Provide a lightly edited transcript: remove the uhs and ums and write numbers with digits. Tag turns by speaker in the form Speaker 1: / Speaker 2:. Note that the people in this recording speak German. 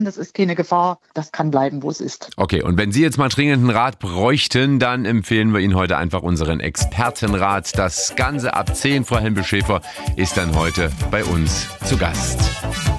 Speaker 1: Das ist keine Gefahr. Das kann bleiben, wo es ist.
Speaker 2: Okay, und wenn Sie jetzt mal dringend einen Rat bräuchten, dann empfehlen wir Ihnen heute einfach unseren Expertenrat. Das Ganze ab 10. Frau Hempel-Schäfer ist dann heute bei uns zu Gast.